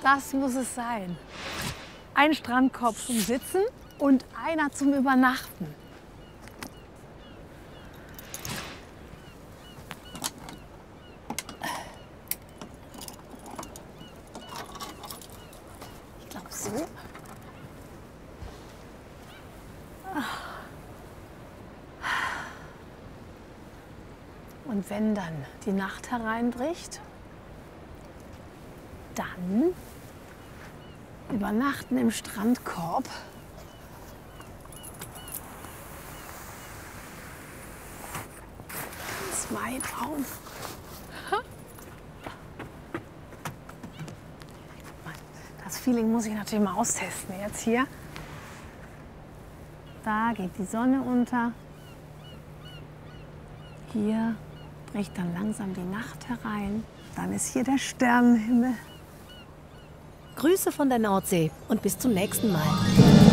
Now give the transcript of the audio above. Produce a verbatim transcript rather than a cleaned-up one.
Das muss es sein. Ein Strandkorb zum Sitzen und einer zum Übernachten. Ich glaube so. Und wenn dann die Nacht hereinbricht, dann übernachten im Strandkorb. Ganz weit auf. Das Feeling muss ich natürlich mal austesten jetzt hier. Da geht die Sonne unter. Hier bricht dann langsam die Nacht herein. Dann ist hier der Sternenhimmel. Grüße von der Nordsee und bis zum nächsten Mal.